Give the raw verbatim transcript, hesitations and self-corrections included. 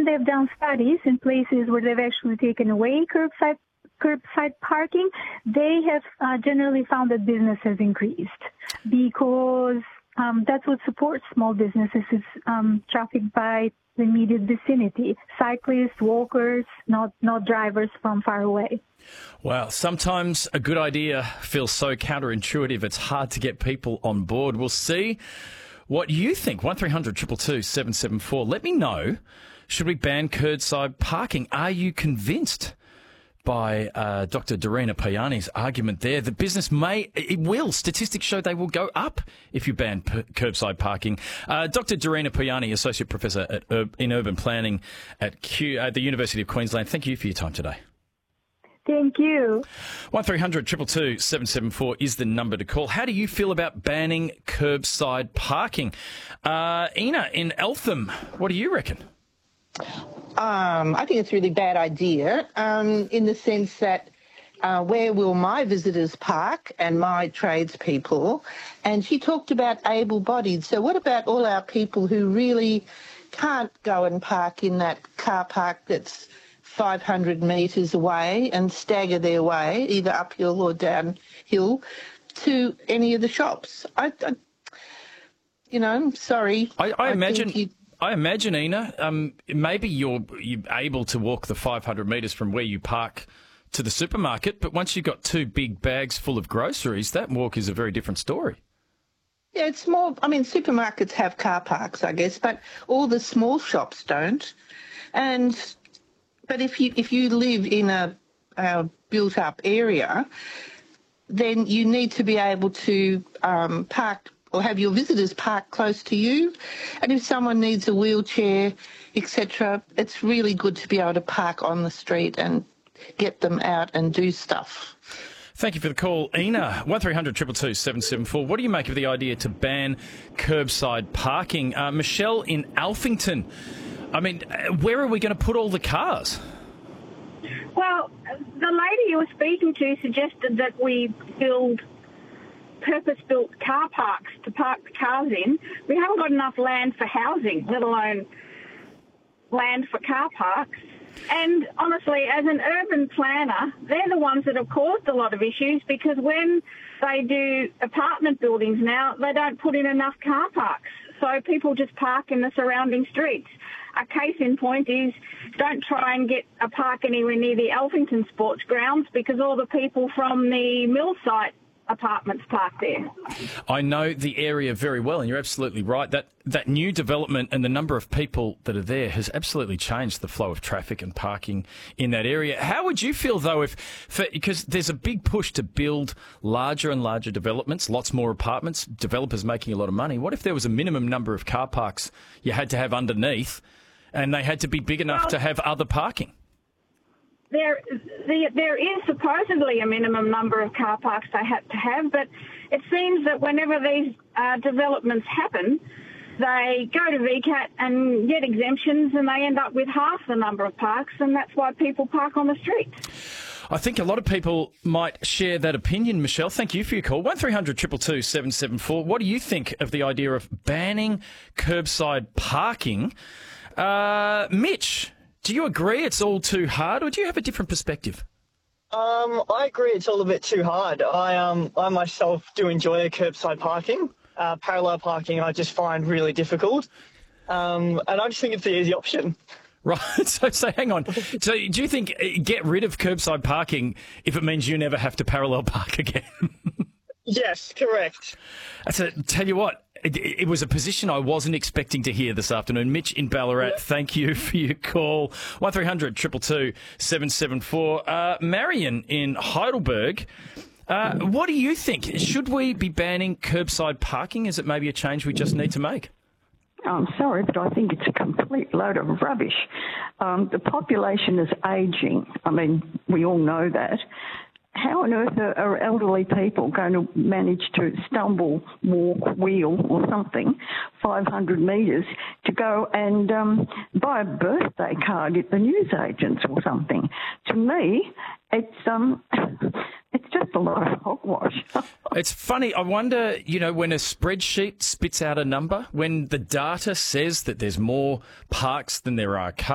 when they've done studies in places where they've actually taken away curbside curbside parking, they have uh, generally found that business has increased because um, that's what supports small businesses is um, traffic by the immediate vicinity, cyclists, walkers, not, not drivers from far away. Well, sometimes a good idea feels so counterintuitive it's hard to get people on board. We'll see what you think. one three hundred two two two seven seven four. Let me know, should we ban curbside parking? Are you convinced by uh, Doctor Darina Payani's argument there? The business may, it will, statistics show they will go up if you ban per- curbside parking. Uh, Doctor Darina Payani, Associate Professor at Ur- in Urban Planning at Q, uh, the University of Queensland, thank you for your time today. Thank you. one three hundred two two two seven seven four is the number to call. How do you feel about banning curbside parking? Uh, Ina in Eltham, what do you reckon? Um, I think it's a really bad idea um, in the sense that uh, where will my visitors park and my tradespeople? And she talked about able-bodied. So what about all our people who really can't go and park in that car park that's five hundred metres away and stagger their way, either uphill or downhill, to any of the shops? I, I you know, sorry. I, I, I imagine... I imagine, Ina, um, maybe you're, you're able to walk the five hundred metres from where you park to the supermarket, but once you've got two big bags full of groceries, that walk is a very different story. Yeah, it's more, I mean, supermarkets have car parks, I guess, but all the small shops don't. And, but if you, if you live in a, a built-up area, then you need to be able to um, park or have your visitors park close to you. And if someone needs a wheelchair, et cetera, it's really good to be able to park on the street and get them out and do stuff. Thank you for the call, Ina. one three hundred two two two seven seven four. What do you make of the idea to ban curbside parking? Uh, Michelle in Alphington. I mean, where are we going to put all the cars? Well, the lady you were speaking to suggested that we build purpose-built car parks to park the cars in. We haven't got enough land for housing, let alone land for car parks. And honestly, as an urban planner, they're the ones that have caused a lot of issues because when they do apartment buildings now, they don't put in enough car parks. So people just park in the surrounding streets. A case in point is don't try and get a park anywhere near the Alphington Sports Grounds because all the people from the mill site apartments parked there. I know the area very well, and you're absolutely right. That that new development and the number of people that are there has absolutely changed the flow of traffic and parking in that area. How would you feel, though, if, for, because there's a big push to build larger and larger developments, lots more apartments, developers making a lot of money. What if there was a minimum number of car parks you had to have underneath, and they had to be big enough well, to have other parking? There, the, there is supposedly a minimum number of car parks they have to have, but it seems that whenever these uh, developments happen, they go to V CAT and get exemptions and they end up with half the number of parks, and that's why people park on the streets. I think a lot of people might share that opinion, Michelle. Thank you for your call. one three hundred two two two seven seven four. What do you think of the idea of banning curbside parking? Uh, Mitch, do you agree it's all too hard, or do you have a different perspective? Um, I agree it's all a bit too hard. I um, I myself do enjoy curbside parking. Uh, parallel parking I just find really difficult. Um, and I just think it's the easy option. Right, so, so hang on. So do you think get rid of curbside parking if it means you never have to parallel park again? Yes, correct. So, tell you what, it, it was a position I wasn't expecting to hear this afternoon. Mitch in Ballarat, yeah. Thank you for your call. one three hundred two two two seven seven four. Uh, Marion in Heidelberg, uh, what do you think? Should we be banning curbside parking? Is it maybe a change we just need to make? I'm sorry, but I think it's a complete load of rubbish. Um, the population is ageing. I mean, we all know that. How on earth are, are elderly people going to manage to stumble, walk, wheel or something five hundred metres to go and um, buy a birthday card at the newsagents or something? To me, it's um, it's just a lot of hogwash. It's funny. I wonder, you know, when a spreadsheet spits out a number, when the data says that there's more parks than there are cars,